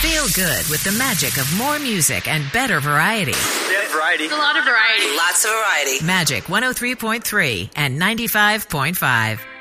Feel good with the magic of more music and better variety. Yeah, variety. A lot of variety. Lots of variety. Magic 103.3 and 95.5.